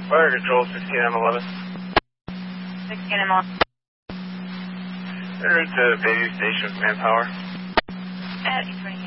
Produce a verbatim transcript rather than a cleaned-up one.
Fire control, sixteen M eleven. sixteen M eleven. En route to Bayview Station, manpower. At eight twenty.